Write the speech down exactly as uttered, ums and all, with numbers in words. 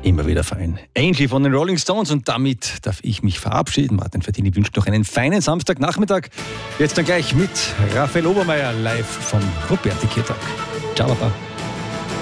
immer wieder fein. Angel von den Rolling Stones, und damit darf ich mich verabschieden. Martin Verdini wünscht noch einen feinen Samstagnachmittag. Jetzt dann gleich mit Raphael Obermeier live vom Ruperti-Kirtag. Ciao, Baba.